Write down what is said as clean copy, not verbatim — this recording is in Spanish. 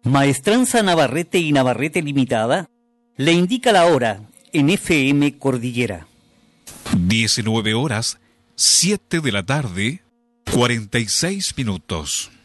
Maestranza Navarrete y Navarrete Limitada le indica la hora en FM Cordillera. 19 horas, 7 de la tarde, 46 minutos.